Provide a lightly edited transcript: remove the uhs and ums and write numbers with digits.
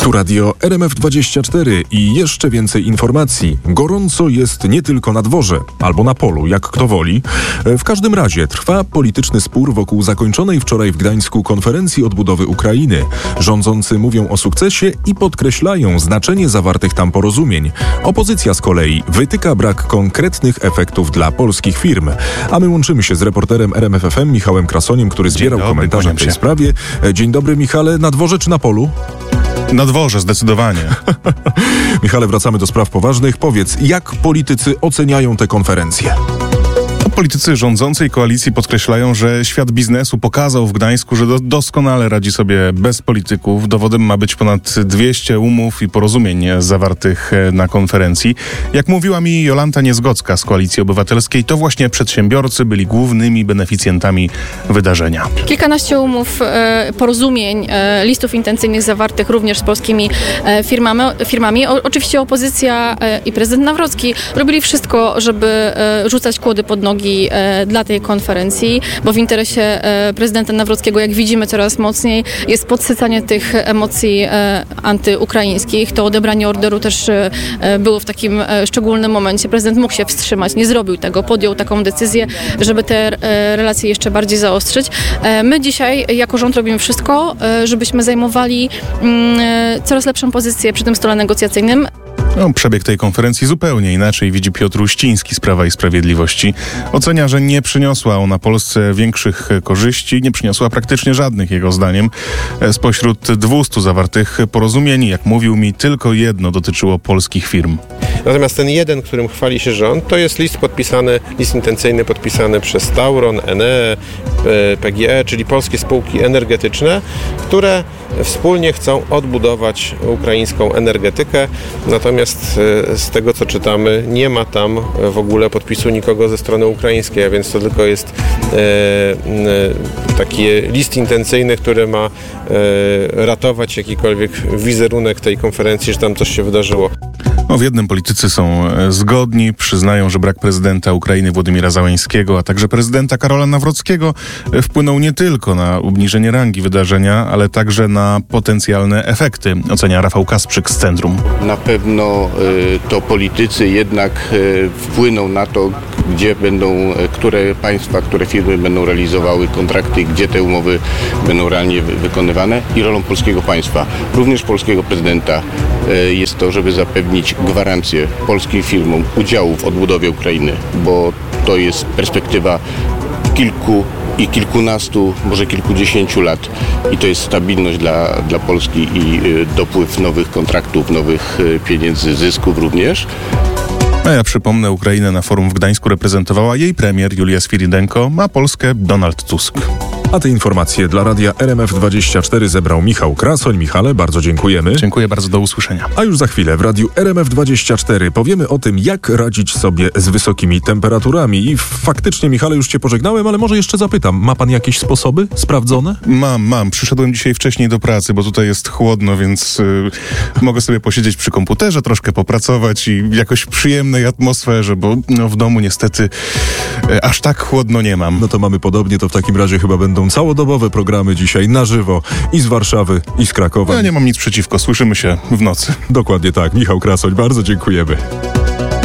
Tu radio RMF24 i jeszcze więcej informacji. Gorąco jest nie tylko na dworze, albo na polu, jak kto woli. W każdym razie trwa polityczny spór wokół zakończonej wczoraj w Gdańsku konferencji odbudowy Ukrainy. Rządzący mówią o sukcesie i podkreślają znaczenie zawartych tam porozumień. Opozycja z kolei wytyka brak konkretnych efektów dla polskich firm. A my łączymy się z reporterem RMF FM Michałem Krasoniem, który zbierał komentarze w tej sprawie. Dzień dobry, Michale. Na dworze czy na polu? Na dworze, zdecydowanie. Michale, wracamy do spraw poważnych. Powiedz, jak politycy oceniają tę konferencję? Politycy rządzącej koalicji podkreślają, że świat biznesu pokazał w Gdańsku, że doskonale radzi sobie bez polityków. Dowodem ma być ponad 200 umów i porozumień zawartych na konferencji. Jak mówiła mi Jolanta Niezgocka z Koalicji Obywatelskiej, to właśnie przedsiębiorcy byli głównymi beneficjentami wydarzenia. Kilkanaście umów, porozumień, listów intencyjnych zawartych również z polskimi firmami. Oczywiście opozycja i prezydent Nawrocki robili wszystko, żeby rzucać kłody pod nogi dla tej konferencji, bo w interesie prezydenta Nawrockiego, jak widzimy coraz mocniej, jest podsycanie tych emocji antyukraińskich. To odebranie orderu też było w takim szczególnym momencie. Prezydent mógł się wstrzymać, nie zrobił tego, podjął taką decyzję, żeby te relacje jeszcze bardziej zaostrzyć. My dzisiaj jako rząd robimy wszystko, żebyśmy zajmowali coraz lepszą pozycję przy tym stole negocjacyjnym. Przebieg tej konferencji zupełnie inaczej widzi Piotr Uściński z Prawa i Sprawiedliwości. Ocenia, że nie przyniosła ona Polsce większych korzyści, nie przyniosła praktycznie żadnych, jego zdaniem. Spośród 200 zawartych porozumień, jak mówił mi, tylko jedno dotyczyło polskich firm. Natomiast ten jeden, którym chwali się rząd, to jest list intencyjny podpisany przez Tauron, Enea, PGE, czyli polskie spółki energetyczne, które wspólnie chcą odbudować ukraińską energetykę. Natomiast z tego, co czytamy, nie ma tam w ogóle podpisu nikogo ze strony ukraińskiej, a więc to tylko jest taki list intencyjny, który ma ratować jakikolwiek wizerunek tej konferencji, że tam coś się wydarzyło. W jednym politycy są zgodni, przyznają, że brak prezydenta Ukrainy Władimira Zełenskiego, a także prezydenta Karola Nawrockiego wpłynął nie tylko na obniżenie rangi wydarzenia, ale także na potencjalne efekty, ocenia Rafał Kasprzyk z Centrum. Na pewno to politycy jednak wpłyną na to, gdzie będą, które państwa, które firmy będą realizowały kontrakty, gdzie te umowy będą realnie wykonywane i rolą polskiego państwa, również polskiego prezydenta jest to, żeby zapewnić gwarancję polskim firmom udziału w odbudowie Ukrainy, bo to jest perspektywa kilkunastu, może kilkudziesięciu lat i to jest stabilność dla Polski i dopływ nowych kontraktów, nowych pieniędzy, zysków również. A ja przypomnę, Ukrainę na forum w Gdańsku reprezentowała jej premier Julia Swirydenko, a Polskę Donald Tusk. A te informacje dla radia RMF24 zebrał Michał Krasoń. Michale, bardzo dziękujemy. Dziękuję bardzo, do usłyszenia. A już za chwilę w radiu RMF24 powiemy o tym, jak radzić sobie z wysokimi temperaturami. I faktycznie, Michale, już cię pożegnałem, ale może jeszcze zapytam, ma pan jakieś sposoby sprawdzone? Mam. Przyszedłem dzisiaj wcześniej do pracy, bo tutaj jest chłodno, więc mogę sobie posiedzieć przy komputerze, troszkę popracować i jakoś w przyjemnej atmosferze, bo w domu niestety aż tak chłodno nie mam. No to mamy podobnie, to w takim razie chyba będą całodobowe programy dzisiaj na żywo i z Warszawy, i z Krakowa. Ja nie mam nic przeciwko, słyszymy się w nocy. Dokładnie tak. Michał Krasoń, bardzo dziękujemy.